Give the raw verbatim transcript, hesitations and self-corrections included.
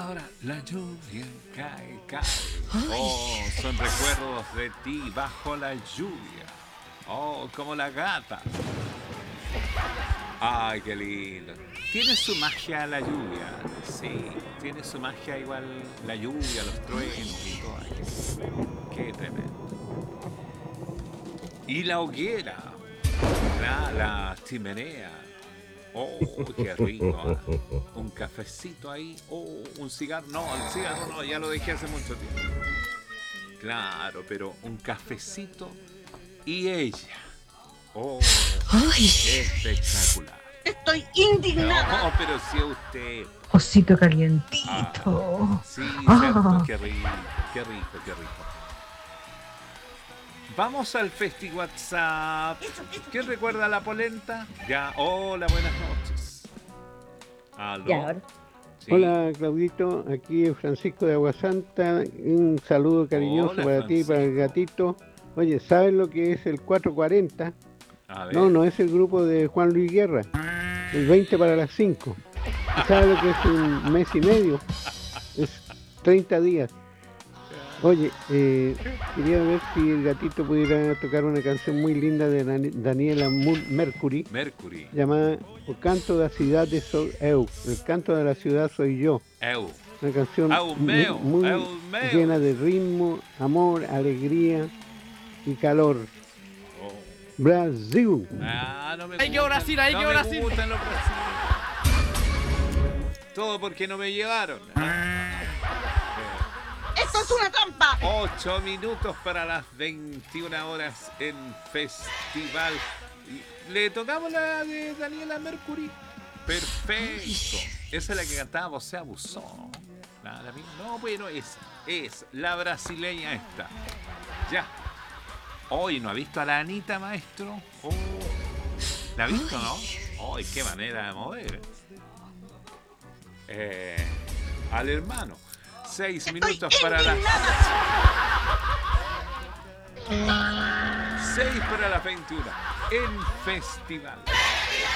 ahora la lluvia cae, cae. Oh, son recuerdos de ti bajo la lluvia. Oh, como la gata. Ay, qué lindo. Tiene su magia la lluvia. Sí, tiene su magia igual la lluvia, los truenos y todo aquello. Qué tremendo. Y la hoguera. La, la chimenea. Oh, qué rico. ¿Eh? Un cafecito ahí. Oh, un cigarro. No, el cigarro no, ya lo dejé hace mucho tiempo. Claro, pero un cafecito y ella. Oh, Ay. espectacular. Estoy indignada. No, pero si usted. Osito calientito. Ah, sí, Ah. cierto, qué rico, qué rico, qué rico. Vamos al Festi WhatsApp. ¿Quién recuerda la polenta? Ya, hola, buenas noches. ¿Aló? Ya, ahora. Sí. Hola Claudito, aquí es Francisco de Aguasanta, un saludo cariñoso Hola, para ti y para el Francisco. gatito. Oye, ¿sabes lo que es el cuatrocientos cuarenta? A ver. No, no es el grupo de Juan Luis Guerra, el veinte para las cinco. ¿Y sabes lo que es un mes y medio? Es treinta días. Oye, eh, quería ver si el gatito pudiera tocar una canción muy linda de Dan- Daniela Mu- Mercury, Mercury. llamada O Canto da Cidade Sou Eu, el canto de la ciudad soy yo. Eu. Una canción Eu muy, meu, muy eu meu. llena de ritmo, amor, alegría y calor. Oh. Brasil. Ah, no me Hay que gustan- Brasil, hay no que me Brasil. gustan los brasileños. Todo porque no me llevaron. ¡Esto es una trampa! Ocho minutos para las veintiuna horas en Festival. ¿Le tocamos la de Daniela Mercury? Perfecto. Esa es la que cantaba, se abusó. La, la misma- no, bueno, esa es la brasileña esta. Ya. Hoy no ha visto a la Anita, maestro. Oh. ¿La ha visto, no? Ay, qué manera de mover. Eh, al hermano. Seis minutos para las. Seis para las veintiuna. En Festival.